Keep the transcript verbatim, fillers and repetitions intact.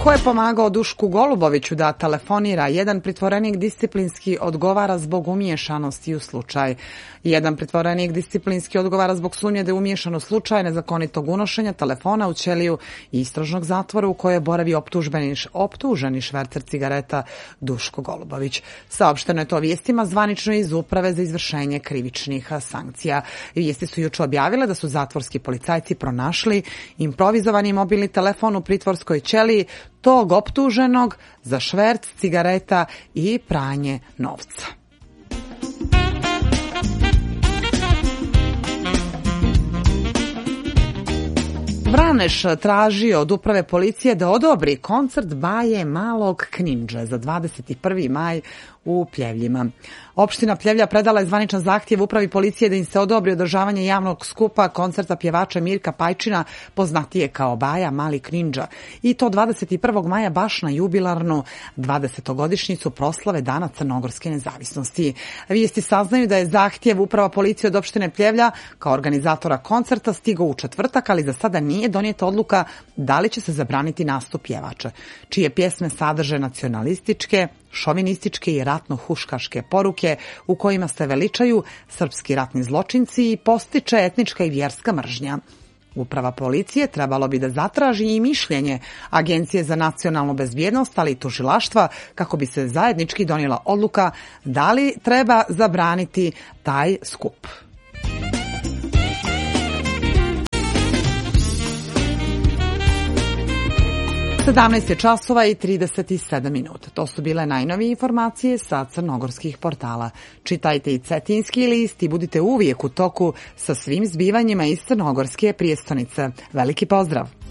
Ko je pomagao Dušku Goluboviću da telefonira? Jedan pritvorenik disciplinski odgovara zbog umiješanosti u slučaj. Jedan pritvorenik disciplinski odgovara zbog sumnje da je umiješan u slučaj nezakonitog unošenja telefona u ćeliju istražnog zatvora u kojoj je boravi optuženi, optuženi švercer cigareta Duško Golubović. Saopšteno je to vijestima zvanično iz Uprave za izvršenje krivičnih sankcija. Vijesti su juče objavile da su zatvorski policajci pronašli improvizovani mobilni telefon u pritvorskoj ćeliji tog optuženog za šverc cigareta i pranje novca. Vraneš traži od Uprave policije da odobri koncert Baje Malog Knindže za dvadeset prvi maj u Pljevljima. Opština Pljevlja predala je zvaničan zahtjev Upravi policije da im se odobri održavanje javnog skupa koncerta pjevača Mirka Pajčina, poznatije kao Baja Mali Knindža, i to dvadeset prvog maja baš na jubilarnu dvadesetogodišnjicu proslave Dana Crnogorske nezavisnosti. Vijesti saznaju da je zahtjev Uprava policije od opštine Pljevlja kao organizatora koncerta stigao u četvrtak, ali za sada nije donijeta odluka da li će se zabraniti nastup pjevača, čije pjesme sadrže nacionalističke, šovinističke i ratno-huškaške poruke u kojima se veličaju srpski ratni zločinci i postiče etnička i vjerska mržnja. Uprava policije trebalo bi da zatraži i mišljenje Agencije za nacionalnu bezbjednost, ali i tužilaštva, kako bi se zajednički donijela odluka da li treba zabraniti taj skup. sedamnaest je časova i trideset sedam minuta. To su bile najnovije informacije sa crnogorskih portala. Čitajte i Cetinski list i budite uvijek u toku sa svim zbivanjima iz crnogorske prijestonice. Veliki pozdrav!